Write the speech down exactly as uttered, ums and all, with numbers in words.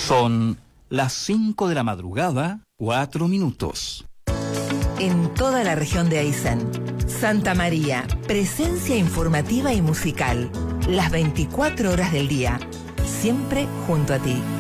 Son las cinco de la madrugada, cuatro minutos. En toda la región de Aysén, Santa María, presencia informativa y musical, las veinticuatro horas del día, siempre junto a ti.